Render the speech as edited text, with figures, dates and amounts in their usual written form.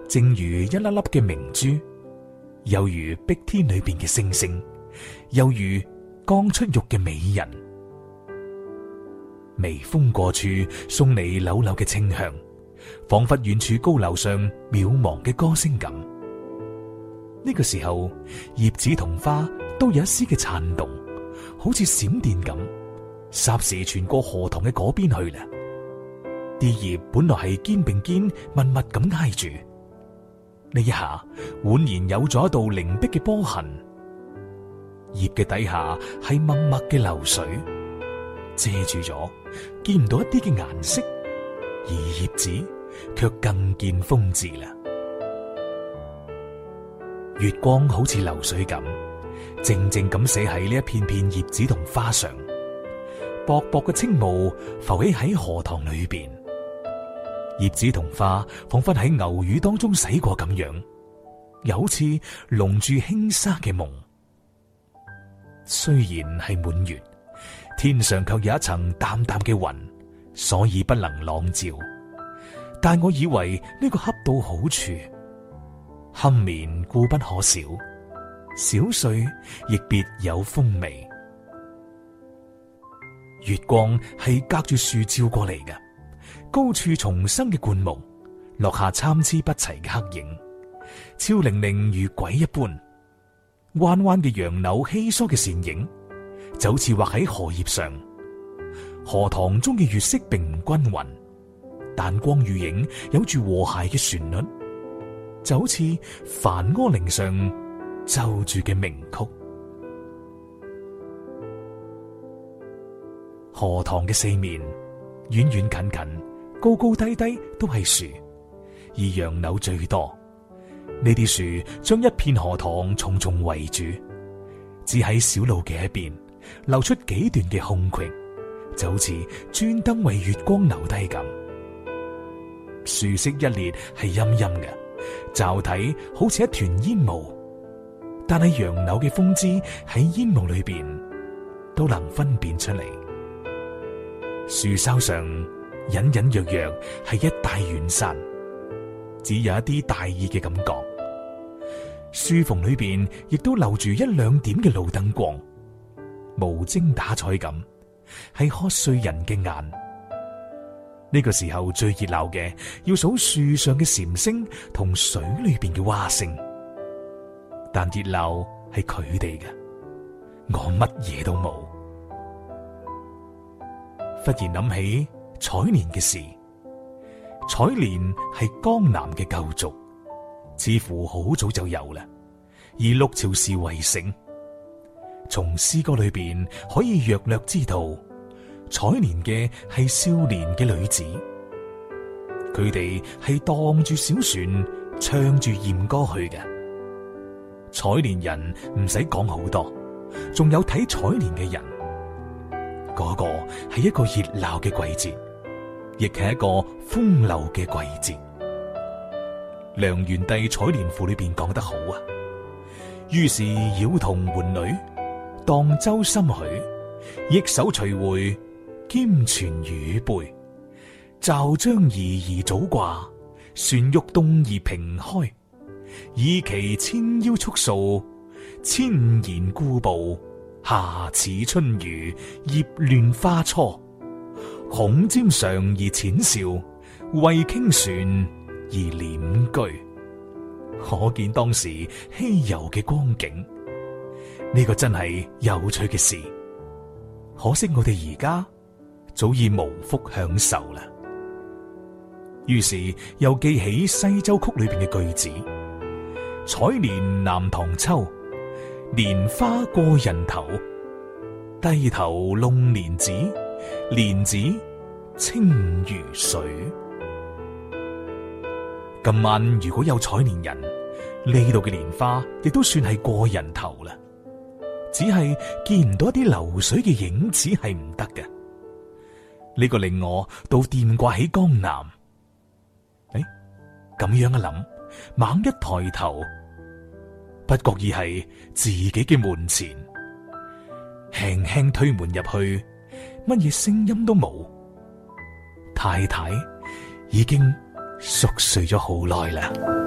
正如一粒粒嘅明珠，又如碧天裏邊嘅星星，又如剛出浴嘅美人。微風過處，送嚟柳柳嘅清香，仿佛遠處高樓上渺茫嘅歌聲咁。呢個時候，葉子同花都有一絲嘅顫動，好似閃電咁，霎時傳過荷塘嘅嗰邊去啦。啲葉本來係肩並肩密密咁挨住，呢一下宛然有咗一道凌碧嘅波痕。葉嘅底下係默默嘅流水，遮住咗，見唔到一啲嘅顏色，而葉子卻更見風致啦。月光好似流水咁，靜靜咁寫喺呢一片片葉子同花上，薄薄嘅青霧浮起喺荷塘裏邊。葉子同花仿佛喺牛乳當中洗過咁樣，又好似籠住輕紗嘅夢。雖然係滿月，天上卻有一層淡淡嘅雲，所以不能朗照。但我以為呢個恰到好處，酣眠固不可少，小睡亦別有風味。月光係隔住樹照過嚟嘅，高處重生嘅灌木，落下參差不齊嘅黑影，超零零如鬼一般。彎彎嘅楊柳稀疏嘅倩影，就好似畫喺荷葉上。荷塘中嘅月色並唔均匀，但光與影有住和諧嘅旋律，就好似梵婀嶺上奏住嘅鳴曲。荷塘嘅四面，遠遠近近，高高低低都係樹，而楊柳最多。呢啲樹將一片荷塘重重圍住，只喺小路嘅一邊留出幾段嘅空隙，就好似專登為月光留低咁。樹色一列係陰陰嘅，驟睇好似一團煙霧，但係楊柳嘅風姿喺煙霧裏邊都能分辨出嚟。樹梢上隱隱約約係一大遠山，只有一啲大意嘅感覺。樹縫裏邊亦都留住一兩點嘅路燈光，無精打采咁，係瞌睡人嘅眼。呢個時候最熱鬧嘅，要數樹上嘅蟬聲同水裏邊嘅蛙聲。但熱鬧係佢哋嘅，我乜嘢都冇。忽然諗起采蓮嘅事，采蓮係江南嘅舊俗，似乎好早就有啦，以六朝時為盛。從詩歌裏邊可以略略知道，採蓮嘅係少年嘅女子，佢哋係蕩住小船，唱住艷歌去嘅。採蓮人唔使講好多，仲有睇採蓮嘅人。嗰個係一個熱鬧嘅季節，亦係一個風流嘅季節。梁元帝《採蓮賦》裏邊講得好啊，於是妖童換女，蕩舟心許，益手隨回，兼傳羽背。驟將移而早掛，船欲動而平開。以其纖腰束數，千言故步。下似春雨，葉亂花初。孔尖上而淺笑，為傾船而斂居。可見當時稀有嘅光景，呢個真係有趣嘅事。可惜我哋而家早已無福享受啦。於是又記起西洲曲裏邊嘅句子：採蓮南塘秋，蓮花過人頭，低頭弄蓮子，蓮子清如水。今晚如果有採蓮人，呢度嘅蓮花亦都算係過人頭啦，只係見唔到一啲流水嘅影子係唔得嘅。呢個令我都惦掛起江南。咁樣一諗，猛一抬頭，不覺意係自己嘅門前，輕輕推門入去，乜嘢聲音都冇。太太已經熟睡咗好耐啦。